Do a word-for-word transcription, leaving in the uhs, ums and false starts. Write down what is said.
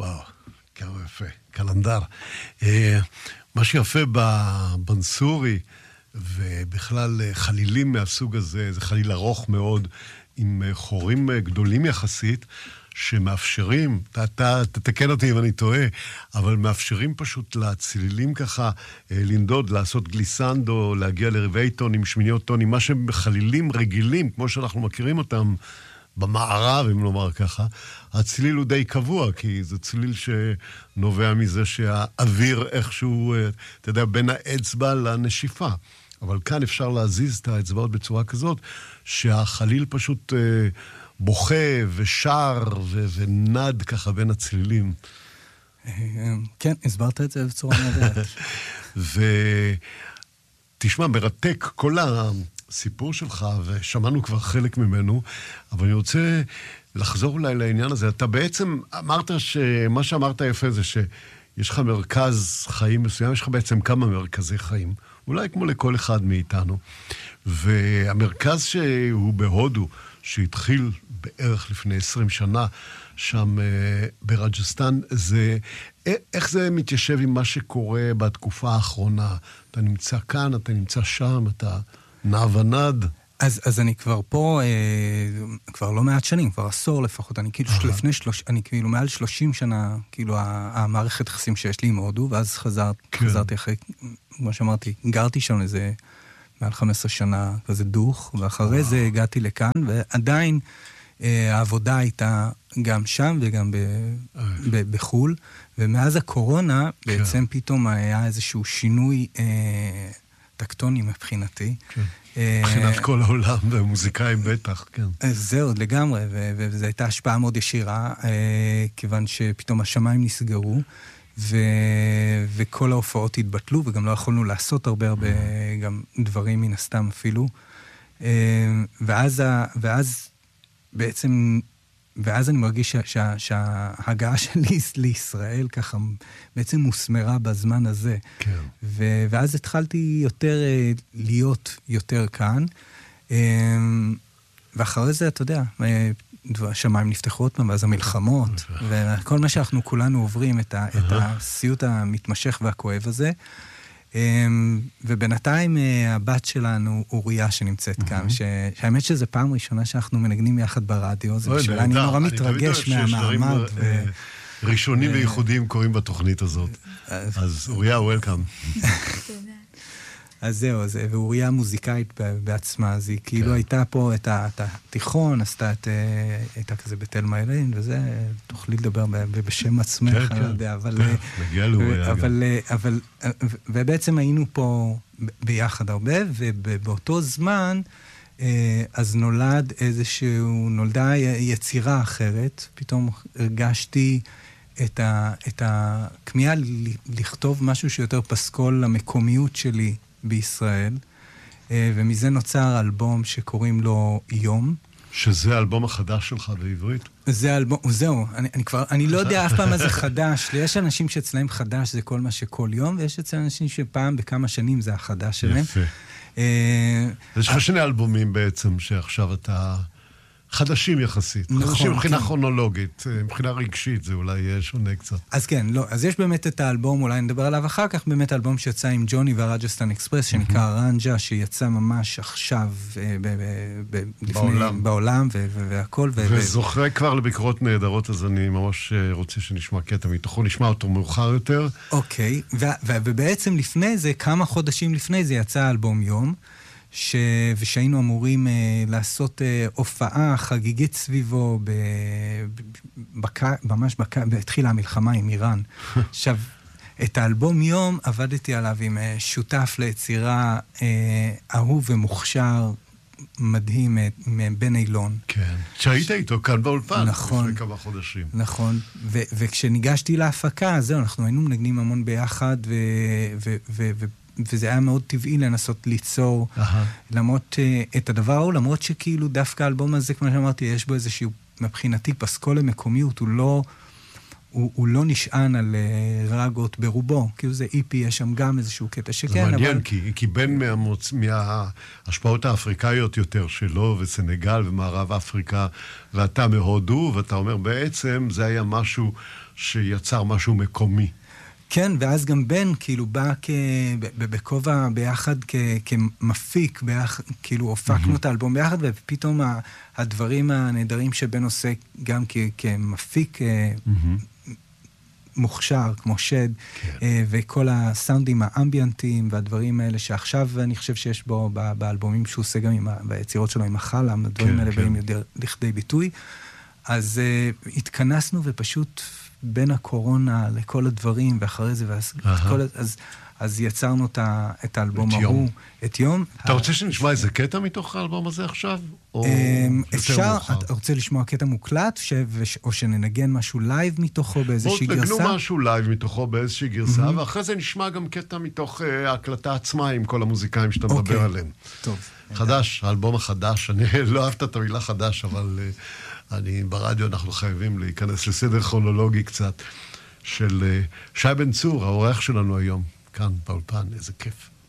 וואו, כמה יפה, קלנדר. מה שיפה בבנסורי, ובכלל חלילים מהסוג הזה, זה חליל ארוך מאוד, עם חורים גדולים יחסית, שמאפשרים, אתה, אתה, תתקן אותי אם אני טועה, אבל מאפשרים פשוט לצלילים ככה לנדוד, לעשות גליסנדו, להגיע לרבעי טונים, שמיניות טונים, מה שהם חלילים רגילים, כמו שאנחנו מכירים אותם במערב, אם לומר ככה, הצליל הוא די קבוע, כי זה צליל שנובע מזה שהאוויר איכשהו, אתה יודע, בין האצבע לנשיפה. אבל כאן אפשר להזיז את האצבעות בצורה כזאת, שהחליל פשוט אה, בוכה ושר ו- ונד ככה בין הצלילים. כן, הסברת את זה בצורה נהדרת. ותשמע, מרתק כל הסיפור שלך, ושמענו כבר חלק ממנו, אבל אני רוצה לחזור אולי לעניין הזה. אתה בעצם אמרת שמה שאמרת יפה זה שיש לך מרכז חיים מסוים, יש לך בעצם כמה מרכזי חיים. אולי כמו לכל אחד מאיתנו. והמרכז שהוא בהודו, שהתחיל בערך לפני עשרים שנה, שם ברג'סטן, זה, איך זה מתיישב עם מה שקורה בתקופה האחרונה? אתה נמצא כאן, אתה נמצא שם, אתה נע ונד. אז, אז אני כבר פה, אה, כבר לא מעט שנים, כבר עשור לפחות, אני כאילו uh-huh. לפני שלוש, אני כאילו מעל שלושים שנה, כאילו המערכת יחסים שיש לי עם הודו, ואז חזרת, כן. חזרתי אחרי, כמו שאמרתי, גרתי שם איזה מעל חמש עשרה שנה, כזה דוך, ואחרי wow. זה הגעתי לכאן, ועדיין אה, העבודה הייתה גם שם וגם ב, uh-huh. ב, בחול, ומאז הקורונה כן. בעצם פתאום היה איזשהו שינוי אה, טקטוני מבחינתי, כן. מבחינת כל העולם, והמוזיקאים בטח, כן. זה עוד לגמרי, וזו הייתה השפעה מאוד ישירה, כיוון שפתאום השמיים נסגרו, וכל ההופעות התבטלו, וגם לא יכולנו לעשות הרבה הרבה, גם דברים מן הסתם אפילו. ואז בעצם, ואז אני מרגיש שההגעה שלי לישראל ככה בעצם מוסמרה בזמן הזה. כן. ואז התחלתי יותר להיות יותר כאן. ואחרי זה, אתה יודע, השמיים נפתחו עוד פעם, ואז המלחמות, וכל מה שאנחנו כולנו עוברים, את הסיוט המתמשך והכואב הזה. ובינתיים הבת שלנו, אוריה, שנמצאת כאן, שהאמת שזה פעם ראשונה שאנחנו מנגנים יחד ברדיו, זה בשבילה אני נורא מתרגש מהמעמד. ראשונים וייחודיים קוראים בתוכנית הזאת. אז אוריה, וולקאם. אז זהו, ואוריה מוזיקאית בעצמה, אז היא כאילו הייתה פה את התיכון, עשתה את כזה בתל מיילין, וזה, תוכלי לדבר בשם עצמך, אני יודע, אבל... מגיע לאוריה גם. אבל, ובעצם היינו פה ביחד הרבה, ובאותו זמן, אז נולד איזשהו, נולדה יצירה אחרת, פתאום הרגשתי את הכמיהה לכתוב משהו שיותר פסקול למקומיות שלי, בישראל, ומזה נוצר אלבום שקוראים לו יום. שזה האלבום החדש שלך בעברית? זה אלבום, זהו, אני, אני כבר, אני לא יודע אף פעם מה זה חדש. יש אנשים שאצלהם חדש זה כל מה שכל יום, ויש אצל אנשים שפעם בכמה שנים זה החדש שלהם. יפה. יש לך שני אלבומים בעצם שעכשיו אתה... חדשים יחסית. נכון, חדשים מבחינה כן. כרונולוגית, מבחינה רגשית, זה אולי יהיה שונה קצת. אז כן, לא. אז יש באמת את האלבום, אולי נדבר עליו אחר כך, באמת האלבום שיצא עם ג'וני והרג'סטן אקספרס, שנקרא רנג'ה, שיצא ממש עכשיו בעולם. בעולם והכל. וזוכר כבר לביקורות נהדרות, אז אני ממש רוצה שנשמע קטע מתוכו, נשמע אותו מאוחר יותר. אוקיי, ובעצם לפני זה, כמה חודשים לפני זה, יצא האלבום יום, ש... ושהיינו אמורים uh, לעשות uh, הופעה חגיגית סביבו, ב... בק... ממש בק... התחילה המלחמה עם איראן. עכשיו, את האלבום יום עבדתי עליו עם uh, שותף ליצירה uh, אהוב ומוכשר, מדהים, מבן אילון. כן, שהיית איתו כאן באולפן. נכון. לפני כמה חודשים. נכון, ו... וכשניגשתי להפקה, זהו, אנחנו היינו מנגנים המון ביחד, ו... ו... ו... ו... וזה היה מאוד טבעי לנסות ליצור, למרות את הדבר ההוא, למרות שכאילו דווקא האלבום הזה, כמו שאמרתי, יש בו איזשהו, מבחינתי, פסקול למקומיות, הוא לא, הוא, הוא לא נשען על uh, רגות ברובו, כאילו זה איפי, יש שם גם איזשהו קטע שכן, אבל... זה מעניין, אבל... כי, כי בין מהמוצ... מההשפעות האפריקאיות יותר שלו, וסנגל ומערב אפריקה, ואתה מהודו, ואתה אומר בעצם זה היה משהו שיצר משהו מקומי. כן, ואז גם בן, כאילו, בא כ... בכובע ביחד כ... כמפיק, ביחד, כאילו, הופקנו את האלבום ביחד, ופתאום הדברים הנהדרים שבן עושה גם כ... כמפיק מוכשר, כמו שד, וכל הסאונדים האמביאנטיים והדברים האלה, שעכשיו אני חושב שיש בו באלבומים שהוא עושה גם עם היצירות שלו עם החלם, הדברים האלה באים יותר לכדי ביטוי. אז התכנסנו ופשוט... בין הקורונה לכל הדברים, ואחרי זה, ואז, כל, אז, אז יצרנו את, ה, את האלבום את ההוא, יום. את יום. אתה ה... רוצה שנשמע איזה קטע מתוך האלבום הזה עכשיו? או אפשר, אתה רוצה לשמוע קטע מוקלט, ש, וש, או שננגן משהו לייב מתוכו באיזושהי גרסה? או תנגנו משהו לייב מתוכו באיזושהי גרסה, mm-hmm. ואחרי זה נשמע גם קטע מתוך uh, ההקלטה עצמה, עם כל המוזיקאים שאתה okay. מדבר עליהם. טוב. חדש, האלבום החדש, אני לא אהבת את המילה חדש, אבל... Uh, אני, ברדיו אנחנו חייבים להיכנס לסדר כרונולוגי קצת של שי בן צור, האורח שלנו היום, כאן באולפן, איזה כיף.